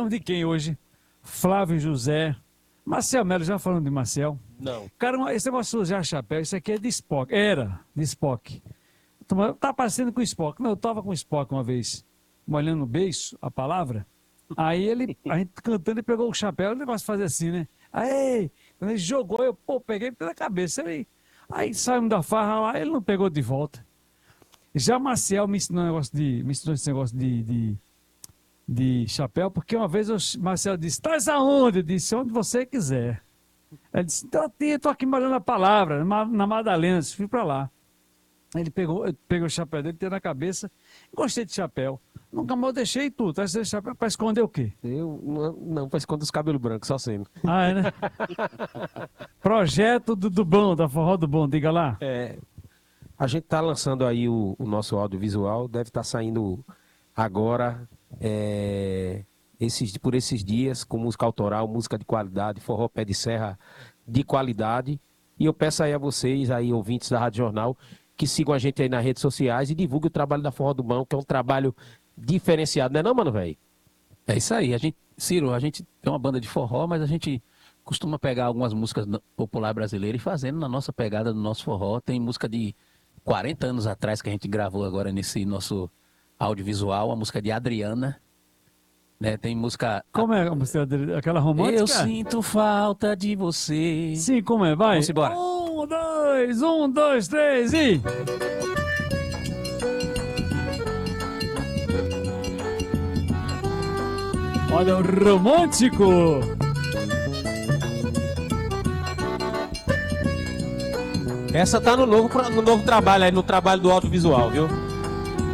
falamos de quem hoje? Flávio José. Marcel Melo, já falando de Marcel. Não. Cara, esse negócio de usar chapéu, isso aqui é de Spock. Era de Spock. Tá parecendo com Spock. Não, eu tava com Spock uma vez, molhando o beiço, a palavra. Aí a gente cantando, ele pegou o chapéu, o negócio fazia assim, né? Aí, quando ele jogou, eu, peguei pela cabeça. Aí saímos da farra lá, ele não pegou de volta. Já Marcel me ensinou esse negócio de chapéu, porque uma vez o Marcel disse, traz aonde? Eu disse, onde você quiser. Ele disse, então, eu tô aqui molhando a palavra, na Madalena, fui pra lá. Ele pegou o chapéu dele, tem na cabeça, gostei de chapéu. Nunca mais eu deixei tudo, traz esse chapéu pra esconder o quê? Eu não pra esconder os cabelos brancos, só sendo. Ah, é, né? Projeto do Bom, da Forró do Bom, diga lá. A gente tá lançando aí o nosso audiovisual, deve estar saindo agora, por esses dias, com música autoral, música de qualidade, forró pé de serra de qualidade. E eu peço aí a vocês, aí, ouvintes da Rádio Jornal, que sigam a gente aí nas redes sociais e divulguem o trabalho da Forró do Bom, que é um trabalho diferenciado, não é não, mano, velho? É isso aí. Ciro, a gente tem uma banda de forró, mas a gente costuma pegar algumas músicas popular brasileiras e fazendo na nossa pegada do nosso forró. Tem música de 40 anos atrás que a gente gravou agora nesse nosso audiovisual, a música de Adriana. Né? Tem música... Como é a música dele? Aquela romântica? Eu sinto falta de você. Sim, como é? Vai. Vamos embora. 1, 2, 3 e... Olha o romântico! Essa tá no novo trabalho aí, no trabalho do audiovisual, viu?